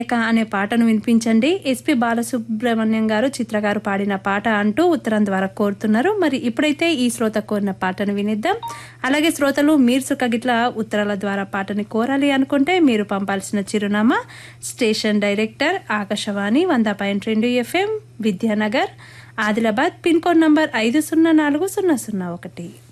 అనే పాటను వినిపించండి. ఎస్పి బాలసుబ్రహ్మణ్యం గారు, చిత్ర గారు పాడిన పాట అంటూ ఉత్తరం ద్వారా కోరుతున్నారు. మరి ఇప్పుడైతే ఈ శ్రోత కోరిన పాటను వినిద్దాం. అలాగే శ్రోతలు మీరు సుఖగిట్ల ఉత్తరాల ద్వారా పాటని కోరాలి అనుకుంటే మీరు పంపాల్సిన చిరునామా station director Akashvani 100.2 FM, Vidyanagar, Adilabad, pin code number 504001.